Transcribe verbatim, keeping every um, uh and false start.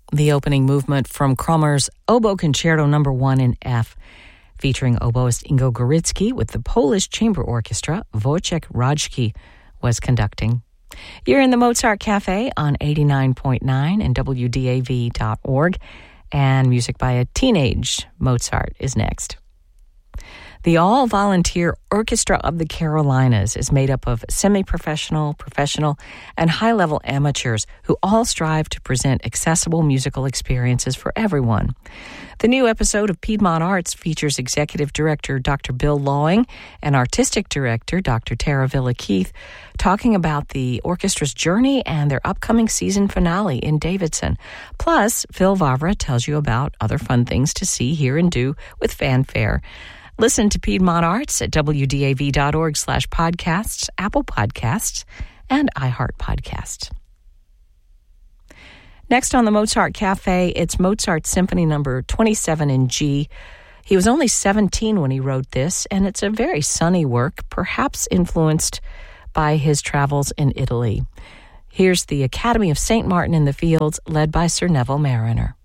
the opening movement from Krommer's Oboe Concerto Number One in F, featuring oboist Ingo Goritsky with the Polish Chamber Orchestra. Wojciech Rajki was conducting. You're in the Mozart Cafe on eighty-nine point nine and W D A V dot org, and music by a teenage Mozart is next. The all-volunteer Orchestra of the Carolinas is made up of semi-professional, professional, and high-level amateurs who all strive to present accessible musical experiences for everyone. The new episode of Piedmont Arts features Executive Director Doctor Bill Lawing and Artistic Director Doctor Tara Villa-Keith talking about the orchestra's journey and their upcoming season finale in Davidson. Plus, Phil Vavra tells you about other fun things to see, hear, and do with fanfare. Listen to Piedmont Arts at W D A V dot org slash podcasts, Apple Podcasts, and iHeart Podcasts. Next on the Mozart Cafe, it's Mozart Symphony Number twenty-seven in G. He was only seventeen when he wrote this, and it's a very sunny work, perhaps influenced by his travels in Italy. Here's the Academy of Saint Martin in the Fields, led by Sir Neville Marriner.